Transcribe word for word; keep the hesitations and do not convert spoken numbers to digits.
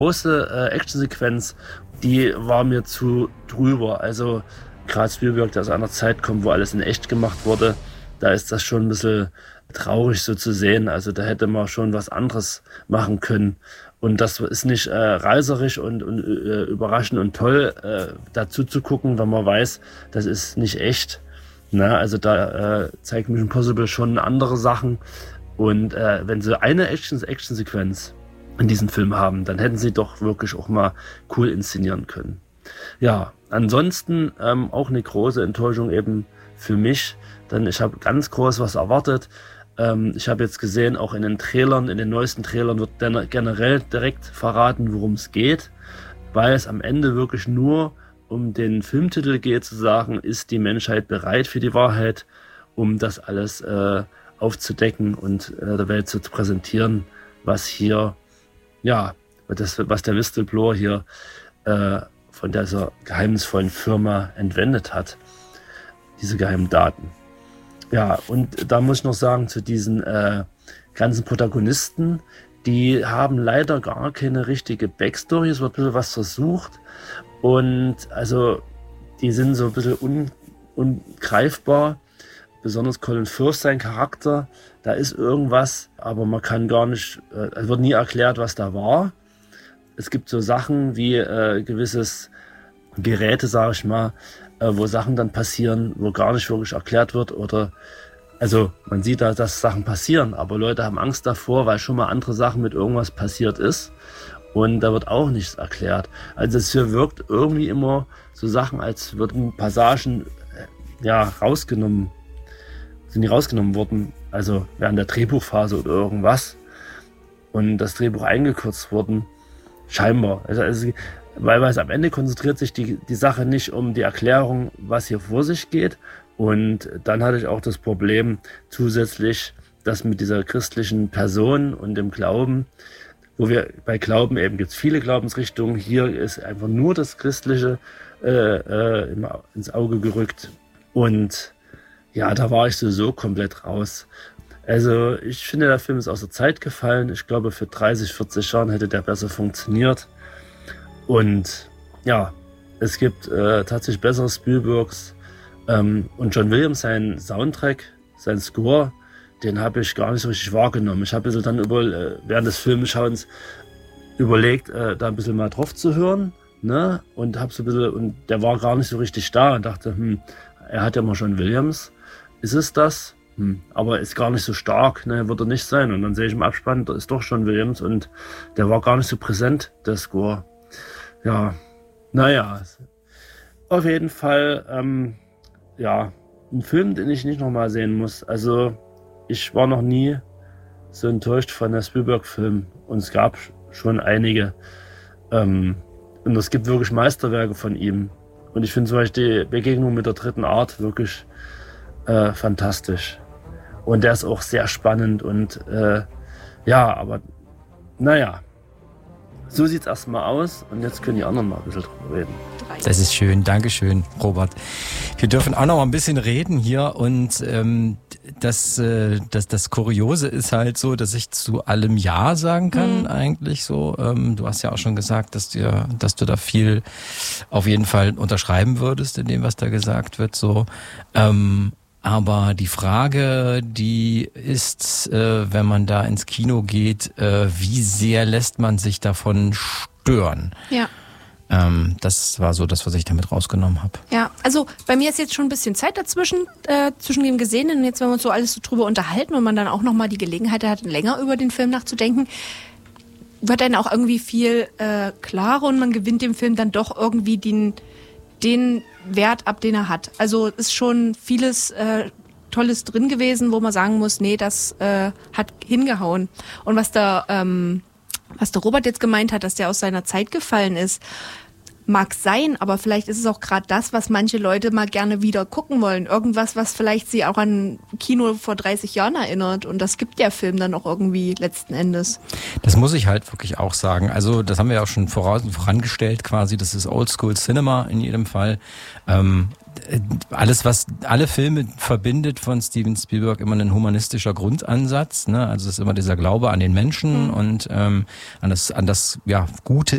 große äh, Actionsequenz, die war mir zu drüber. Also gerade Spielberg, der aus einer Zeit kommt, wo alles in echt gemacht wurde, da ist das schon ein bisschen traurig so zu sehen. Also da hätte man schon was anderes machen können. Und das ist nicht äh, reißerisch und, und äh, überraschend und toll, äh, dazu zu gucken, wenn man weiß, das ist nicht echt. Na, also da äh, zeigt Mission Impossible schon andere Sachen. Und äh, wenn sie eine Action- Action-Sequenz in diesem Film haben, dann hätten sie doch wirklich auch mal cool inszenieren können. Ja, ansonsten ähm, auch eine große Enttäuschung eben für mich, denn ich habe ganz groß was erwartet. Ähm, ich habe jetzt gesehen, auch in den Trailern, in den neuesten Trailern wird dann generell direkt verraten, worum es geht, weil es am Ende wirklich nur um den Filmtitel geht, zu sagen, ist die Menschheit bereit für die Wahrheit, um das alles äh, aufzudecken und äh, der Welt zu präsentieren, was hier, ja, das, was der Whistleblower hier äh, von dieser geheimnisvollen Firma entwendet hat, diese geheimen Daten. Ja, und da muss ich noch sagen, zu diesen äh, ganzen Protagonisten, die haben leider gar keine richtige Backstory, es wird ein bisschen was versucht und also die sind so ein bisschen un, ungreifbar, besonders Colin Firth, sein Charakter, da ist irgendwas, aber man kann gar nicht, äh, es wird nie erklärt, was da war. Es gibt so Sachen wie äh, gewisses Geräte, sage ich mal, äh, wo Sachen dann passieren, wo gar nicht wirklich erklärt wird oder, also man sieht da, dass Sachen passieren, aber Leute haben Angst davor, weil schon mal andere Sachen mit irgendwas passiert ist und da wird auch nichts erklärt. Also es hier wirkt irgendwie immer so Sachen, als würden Passagen äh, ja rausgenommen, sind die rausgenommen worden, also während der Drehbuchphase oder irgendwas und das Drehbuch eingekürzt worden, scheinbar. Also, also weil, weil es am Ende konzentriert sich die, die Sache nicht um die Erklärung, was hier vor sich geht. Und dann hatte ich auch das Problem zusätzlich, dass mit dieser christlichen Person und dem Glauben, wo wir bei Glauben eben gibt es viele Glaubensrichtungen, hier ist einfach nur das Christliche äh, äh, ins Auge gerückt. Und ja, da war ich sowieso komplett raus. Also ich finde, der Film ist aus der Zeit gefallen. Ich glaube, für dreißig, vierzig Jahren hätte der besser funktioniert. Und ja, es gibt äh, tatsächlich bessere Spielbergs. Ähm, und John Williams, sein Soundtrack, sein Score, den habe ich gar nicht so richtig wahrgenommen. Ich habe ein bisschen dann über, äh, während des Filmschauens überlegt, äh, da ein bisschen mal drauf zu hören. Ne? Und habe so ein bisschen, und der war gar nicht so richtig da und dachte, hm, er hat ja mal John Williams. Ist es das? Hm, aber ist gar nicht so stark, ne, wird er nicht sein. Und dann sehe ich im Abspann, da ist doch John Williams und der war gar nicht so präsent, der Score. Ja, naja, auf jeden Fall, ähm, ja, ein Film, den ich nicht nochmal sehen muss. Also, ich war noch nie so enttäuscht von der Spielberg-Film und es gab schon einige. Ähm, und es gibt wirklich Meisterwerke von ihm. Und ich finde zum Beispiel die Begegnung mit der dritten Art wirklich äh, fantastisch. Und der ist auch sehr spannend und äh, ja, aber naja. So sieht's erstmal aus und jetzt können die anderen mal ein bisschen drüber reden. Das ist schön, Dankeschön, Robert. Wir dürfen auch noch mal ein bisschen reden hier und ähm, das, äh, das, das Kuriose ist halt so, dass ich zu allem Ja sagen kann, mhm. eigentlich so. Ähm, du hast ja auch schon gesagt, dass, dir, dass du da viel auf jeden Fall unterschreiben würdest in dem, was da gesagt wird. So. Ähm, Aber die Frage, die ist, äh, wenn man da ins Kino geht, äh, wie sehr lässt man sich davon stören? Ja. Ähm, das war so das, was ich damit rausgenommen habe. Ja, also bei mir ist jetzt schon ein bisschen Zeit dazwischen, äh, zwischen dem Gesehenen und jetzt, wenn wir uns so alles so drüber unterhalten und man dann auch nochmal die Gelegenheit hat, länger über den Film nachzudenken, wird dann auch irgendwie viel äh, klarer und man gewinnt dem Film dann doch irgendwie den... den Wert ab, den er hat. Also ist schon vieles äh, Tolles drin gewesen, wo man sagen muss, nee, das äh, hat hingehauen. Und was der, ähm, was der Robert jetzt gemeint hat, dass der aus seiner Zeit gefallen ist, mag sein, aber vielleicht ist es auch gerade das, was manche Leute mal gerne wieder gucken wollen. Irgendwas, was vielleicht sie auch an Kino vor dreißig Jahren erinnert. Und das gibt der Film dann auch irgendwie letzten Endes. Das muss ich halt wirklich auch sagen. Also das haben wir ja auch schon voraus, vorangestellt quasi. Das ist Oldschool Cinema in jedem Fall. Ähm, alles, was alle Filme verbindet von Steven Spielberg, immer ein humanistischer Grundansatz. Ne? Also es ist immer dieser Glaube an den Menschen mhm. und ähm, an das, an das ja, Gute